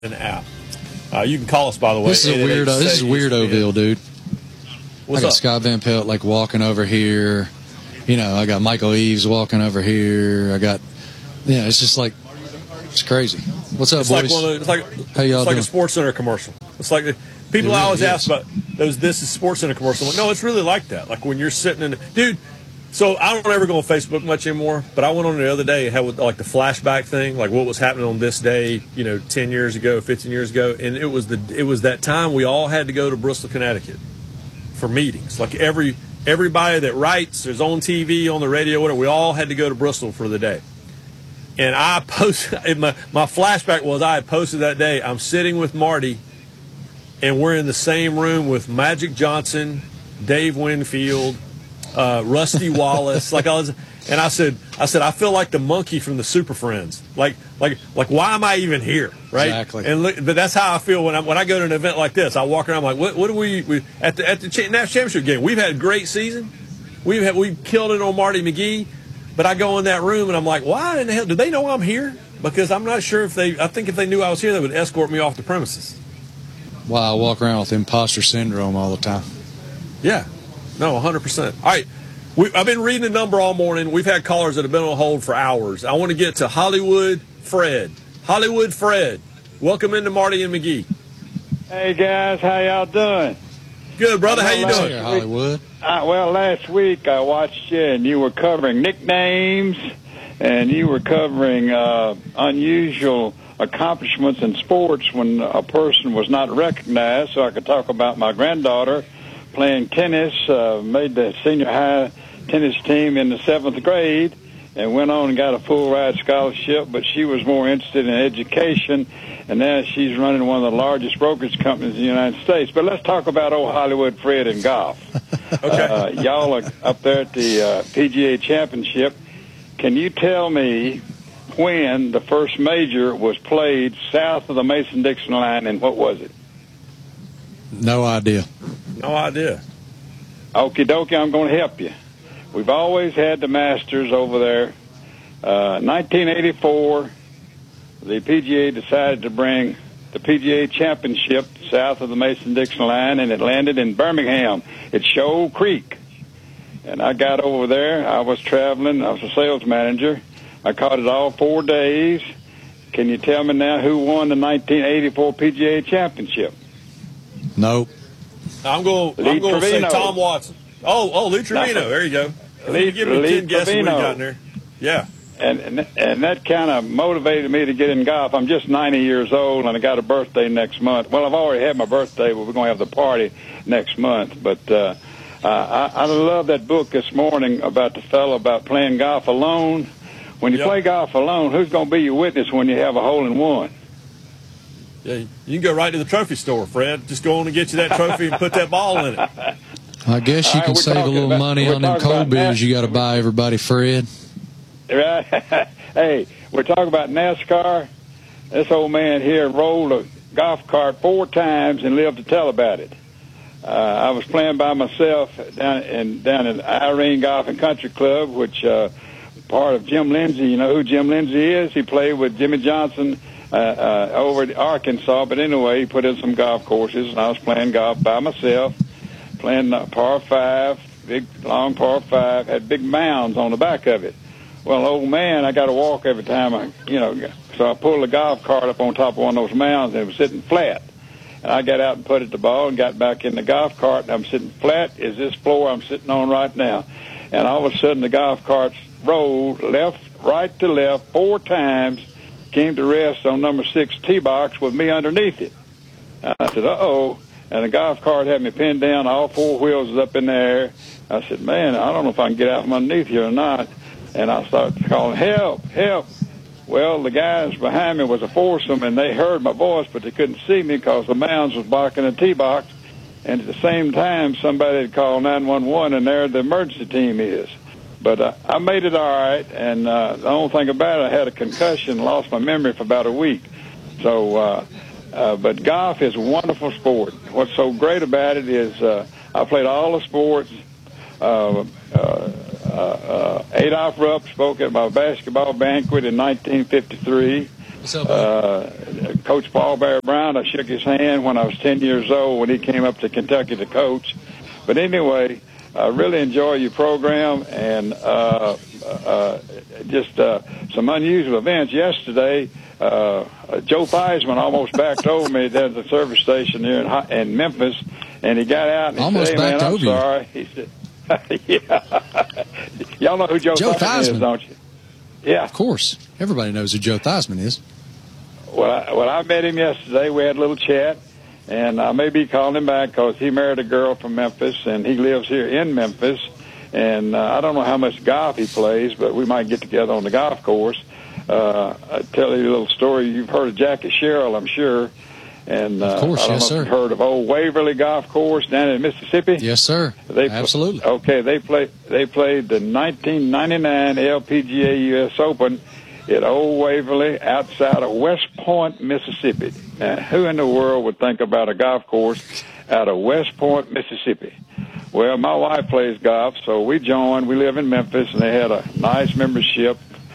an app. You can call us, by the way. This is Weirdoville, dude. What's I got up? Scott Van Pelt like walking over here. You know, I got Michael Eaves walking over here. I got, it's just like, it's crazy. What's up, boys? It's like How y'all doing? a Sports Center commercial. It's like people It really always is. ask about those. This is Sports Center commercial. I'm like, no, it's really like that. Like when you're sitting in, dude. So I don't ever go on Facebook much anymore, but I went on the other day and had like the flashback thing, like what was happening on this day, 10 years ago, 15 years ago, and it was that time we all had to go to Bristol, Connecticut for meetings. Like everybody that writes, there's on TV, on the radio, whatever, we all had to go to Bristol for the day. And I posted my flashback was I had posted that day. I'm sitting with Marty, and we're in the same room with Magic Johnson, Dave Winfield, Rusty Wallace, and I said, I feel like the monkey from the Super Friends. Like, why am I even here, right? Exactly. And but that's how I feel when I go to an event like this. I walk around I'm like, what do we at the national championship game? We've had a great season. We've killed it on Marty McGee, but I go in that room and I'm like, why in the hell do they know I'm here? Because I'm not sure I think if they knew I was here, they would escort me off the premises. Wow, I walk around with imposter syndrome all the time. Yeah. No, 100%. All right. I've been reading the number all morning. We've had callers that have been on hold for hours. I want to get to Hollywood Fred. Hollywood Fred. Welcome into Marty and McGee. Hey, guys. How y'all doing? Good, brother. How you doing? Here, Hollywood. Well, last week I watched you, and you were covering nicknames, and you were covering unusual accomplishments in sports when a person was not recognized, so I could talk about my granddaughter playing tennis, made the senior high tennis team in the 7th grade, and went on and got a full ride scholarship, but she was more interested in education, and now she's running one of the largest brokerage companies in the United States. But let's talk about old Hollywood Fred and golf. Okay. Y'all are up there at the PGA Championship. Can you tell me when the first major was played south of the Mason-Dixon line, and what was it? No idea. No idea. Okie dokie, I'm going to help you. We've always had the Masters over there. 1984, the PGA decided to bring the PGA Championship south of the Mason-Dixon line, and it landed in Birmingham at Shoal Creek. And I got over there. I was traveling. I was a sales manager. I caught it all 4 days. Can you tell me now who won the 1984 PGA Championship? Nope. I'm going to say Tom Watson. Oh, Lee Trevino. There you go. Give me 10 guesses what he got in there. Yeah. And that kind of motivated me to get in golf. I'm just 90 years old, and I got a birthday next month. Well, I've already had my birthday, but we're going to have the party next month. But I love that book this morning about the fellow about playing golf alone. When you play golf alone, who's going to be your witness when you have a hole-in-one? Yeah, you can go right to the trophy store, Fred. Just go on and get you that trophy and put that ball in it. I guess you can save a little money on them cold beers you got to buy everybody, Fred. Right. Hey, we're talking about NASCAR. This old man here rolled a golf cart 4 times and lived to tell about it. I was playing by myself down at Irene Golf and Country Club, which part of Jim Lindsay. You know who Jim Lindsay is? He played with Jimmy Johnson over at Arkansas. But anyway, he put in some golf courses, and I was playing golf by myself, playing par 5, big, long par 5, had big mounds on the back of it. Well, old man, I got to walk every time so I pulled the golf cart up on top of one of those mounds, and it was sitting flat. And I got out and putted the ball and got back in the golf cart, and I'm sitting flat as this floor I'm sitting on right now. And all of a sudden, the golf cart rolled right to left 4 times, came to rest on number 6 tee box with me underneath it. I said, uh-oh. And the golf cart had me pinned down. All 4 wheels was up in the air. I said, man, I don't know if I can get out from underneath here or not. And I started calling, help, help. Well, the guys behind me was a foursome, and they heard my voice, but they couldn't see me because the mounds was blocking the tee box. And at the same time, somebody had called 911, and there the emergency team is. But I made it all right, and the only thing about it, I had a concussion, lost my memory for about a week. So, but golf is a wonderful sport. What's so great about it is I played all the sports. Adolph Rupp spoke at my basketball banquet in 1953. What's up, Coach Paul Bear Brown. I shook his hand when I was 10 years old when he came up to Kentucky to coach. But anyway, I really enjoy your program, and just some unusual events. Yesterday, Joe Theismann almost backed over me at the service station here in Memphis, and he got out and he almost said, "Hey, man, I'm over sorry." He said, "Yeah." Y'all know who Joe Theismann is, don't you? Yeah. Of course. Everybody knows who Joe Theismann is. Well, I met him yesterday. We had a little chat, and I may be calling him back because he married a girl from Memphis, and he lives here in Memphis. And I don't know how much golf he plays, but we might get together on the golf course. I'll tell you a little story. You've heard of Jackie Sherrill, I'm sure. And of course, I don't yes, know sir. if you've heard of Old Waverly Golf Course down in Mississippi. Yes, sir. Absolutely. Okay, they played the 1999 LPGA U.S. Open at Old Waverly outside of West Point, Mississippi. Now, who in the world would think about a golf course out of West Point, Mississippi? Well, my wife plays golf, so we joined. We live in Memphis, and they had a nice membership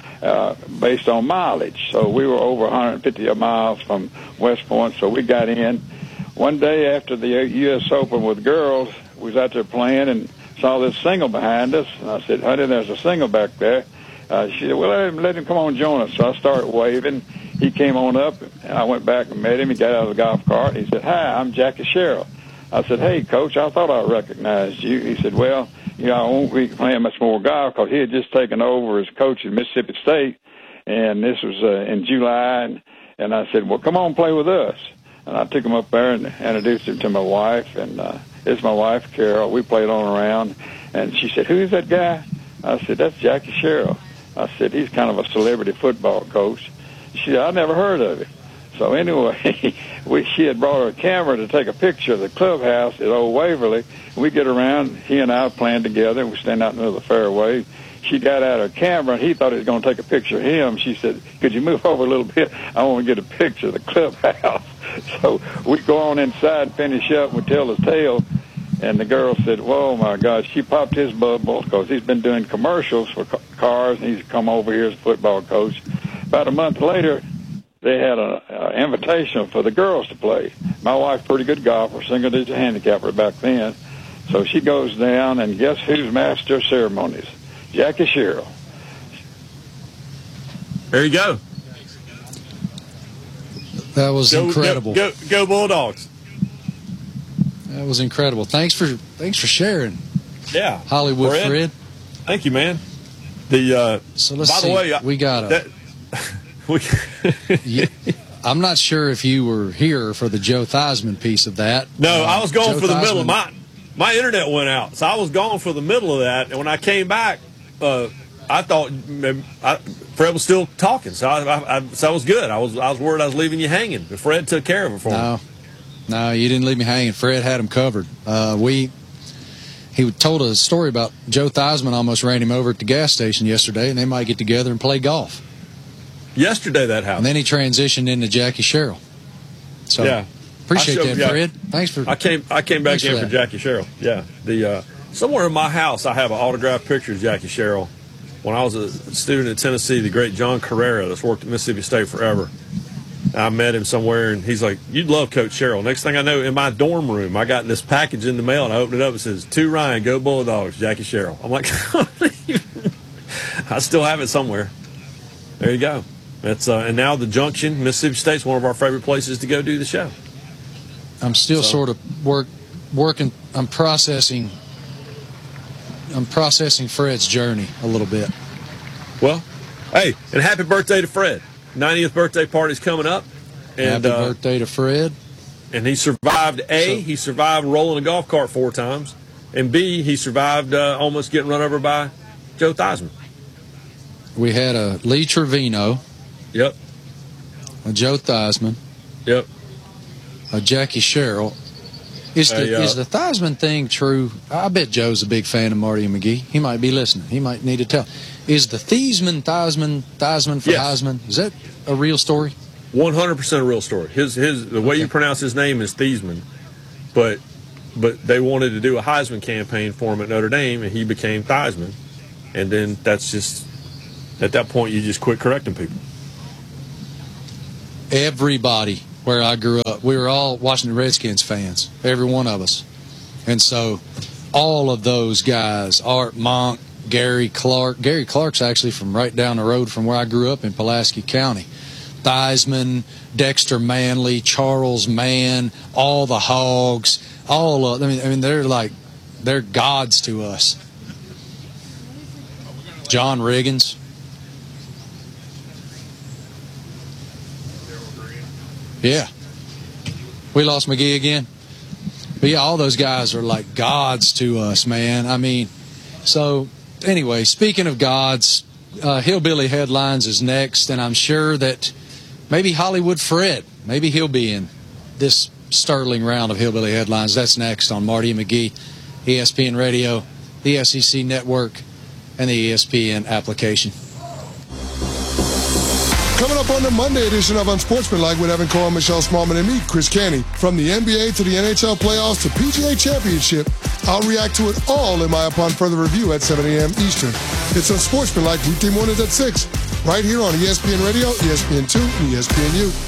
based on mileage. So we were over 150 miles from West Point, so we got in. One day after the U.S. Open with girls, we was out there playing and saw this single behind us. And I said, "Honey, there's a single back there." She said, "Well, let him come on and join us." So I started waving. He came on up, and I went back and met him. He got out of the golf cart. He said, "Hi, I'm Jackie Sherrill." I said, "Hey, Coach, I thought I recognized you." He said, "Well, I won't be playing much more golf," because he had just taken over as coach at Mississippi State, and this was in July. And I said, "Well, come on, play with us." And I took him up there and introduced him to my wife, and it's my wife, Carol. We played on around, and she said, "Who is that guy?" I said, "That's Jackie Sherrill." I said, "He's kind of a celebrity football coach." She said, "I never heard of him." So anyway, she had brought her camera to take a picture of the clubhouse at Old Waverly. We get around, he and I playing together, and we stand out in the middle of the fairway. She got out her camera, and he thought he was going to take a picture of him. She said, "Could you move over a little bit? I want to get a picture of the clubhouse." So we go on inside and finish up, and we tell the tale. And the girl said, "Whoa, my God," she popped his bubble because he's been doing commercials for cars, and he's come over here as a football coach. About a month later, they had an invitation for the girls to play. My wife's pretty good golfer, single-digit handicapper back then. So she goes down, and guess who's master of ceremonies? Jackie Sherrill. There you go. That was incredible. Go Bulldogs. That was incredible. Thanks for sharing. Yeah, Hollywood Fred. Thank you, man. So let's by see. the way, we got I'm not sure if you were here for the Joe Theismann piece of that. No, I was going Joe for the middle Theismann, of my internet went out, so I was going for the middle of that. And when I came back, I thought Fred was still talking, so I was good. I was worried I was leaving you hanging, but Fred took care of it for me. No, you didn't leave me hanging. Fred had him covered. He told a story about Joe Theismann almost ran him over at the gas station yesterday, and they might get together and play golf. Yesterday that happened. And then he transitioned into Jackie Sherrill. So yeah, appreciate that, Fred. Thanks for. I came back in for Jackie Sherrill. Yeah, somewhere in my house I have an autographed picture of Jackie Sherrill. When I was a student at Tennessee, the great John Carrera, that's worked at Mississippi State forever. I met him somewhere, and he's like, "You'd love Coach Sherrill." Next thing I know, in my dorm room, I got this package in the mail, and I opened it up. It says, "To Ryan, go Bulldogs, Jackie Sherrill." I'm like, I still have it somewhere. There you go. That's and now the Junction, Mississippi State's one of our favorite places to go do the show. I'm still sort of working. I'm processing Fred's journey a little bit. Well, hey, and happy birthday to Fred. 90th birthday party's coming up. And, happy birthday to Fred. And he survived he survived rolling a golf cart 4 times, and B, he survived almost getting run over by Joe Theismann. We had a Lee Trevino. Yep. A Joe Theismann. Yep. A Jackie Sherrill. Is the Theismann thing true? I bet Joe's a big fan of Marty McGee. He might be listening. He might need to tell. Is the Theismann for Heisman? Is that a real story? 100% a real story. The way you pronounce his name is Theismann, but they wanted to do a Heisman campaign for him at Notre Dame, and he became Theismann, and then that's just at that point you just quit correcting people. everybody where I grew up, we were all Washington Redskins fans, every one of us. And so all of those guys, Art Monk, Gary Clark. Gary Clark's actually from right down the road from where I grew up in Pulaski County. Theismann, Dexter Manley, Charles Mann, all the Hogs, all of them. I mean, they're gods to us. John Riggins. Yeah. We lost McGee again. But yeah, all those guys are like gods to us, man. I mean, so anyway, speaking of gods, Hillbilly Headlines is next, and I'm sure that maybe Hollywood Fred, maybe he'll be in this sterling round of Hillbilly Headlines. That's next on Marty and McGee, ESPN Radio, the SEC Network, and the ESPN application. Coming up on the Monday edition of Unsportsmanlike with Evan Cohen, Michelle Smallman, and me, Chris Canty. From the NBA to the NHL playoffs to PGA Championship, I'll react to it all in my Upon Further Review at 7 a.m. Eastern. It's Unsportsmanlike weekday mornings at 6, right here on ESPN Radio, ESPN2, and ESPNU.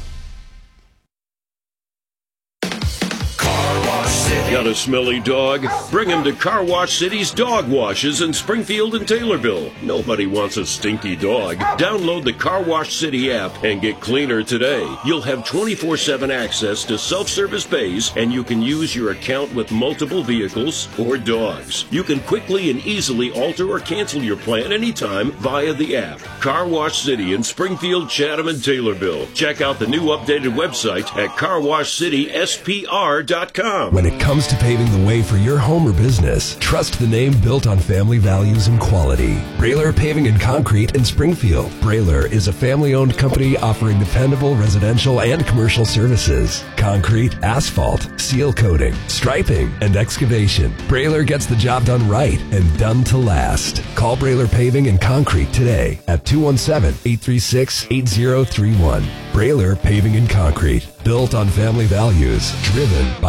Got a smelly dog? Bring him to Car Wash City's Dog Washes in Springfield and Taylorville. Nobody wants a stinky dog. Download the Car Wash City app and get cleaner today. You'll have 24/7 access to self-service bays, and you can use your account with multiple vehicles or dogs. You can quickly and easily alter or cancel your plan anytime via the app. Car Wash City in Springfield, Chatham, and Taylorville. Check out the new updated website at carwashcityspr.com. When it comes to paving the way for your home or business, trust the name built on family values and quality. Brailer Paving and Concrete in Springfield. Brailer is a family-owned company offering dependable residential and commercial services. Concrete, asphalt, seal coating, striping, and excavation. Brailer gets the job done right and done to last. Call Brailer Paving and Concrete today at 217-836-8031. Brailer Paving and Concrete. Built on family values. Driven by